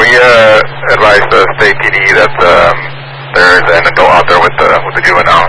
we advised the state PD that there's an adult out there with the juvenile.